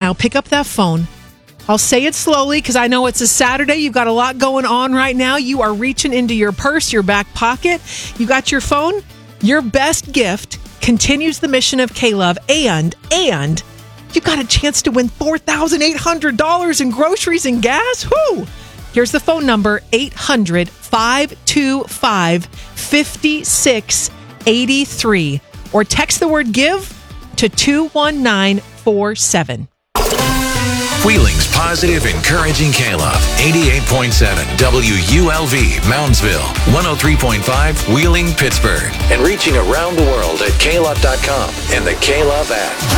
now, pick up that phone. I'll say it slowly because I know it's a Saturday. You've got a lot going on right now. You are reaching into your purse, your back pocket. You got your phone. Your best gift continues the mission of K-Love. And you got a chance to win $4,800 in groceries and gas. Whoo! Here's the phone number, 800-525-5683. Or text the word GIVE to 21947. Wheeling's positive, encouraging K-Love. 88.7 WULV, Moundsville. 103.5 Wheeling, Pittsburgh. And reaching around the world at klove.com and the K-Love app.